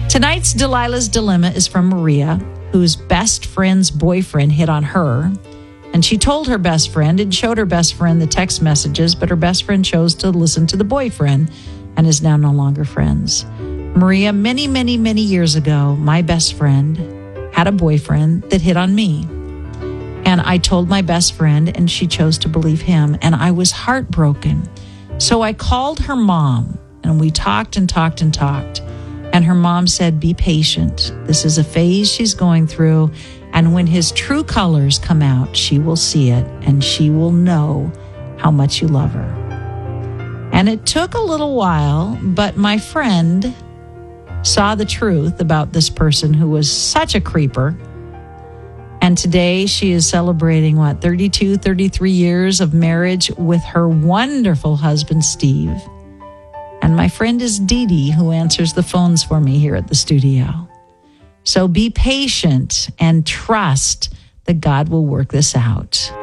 Tonight's Delilah's Dilemma is from Maria, whose best friend's boyfriend hit on her. And she told her best friend and showed her best friend the text messages, but her best friend chose to listen to the boyfriend and is now no longer friends. Maria, many, many, many years ago, my best friend had a boyfriend that hit on me. And I told my best friend, and she chose to believe him, and I was heartbroken. So I called her mom, and we talked and talked and talked. And her mom said, be patient. This is a phase she's going through. And when his true colors come out, she will see it and she will know how much you love her. And it took a little while, but my friend saw the truth about this person who was such a creeper. And today she is celebrating, 33 years of marriage with her wonderful husband, Steve. And my friend is Dee Dee, who answers the phones for me here at the studio. So be patient and trust that God will work this out.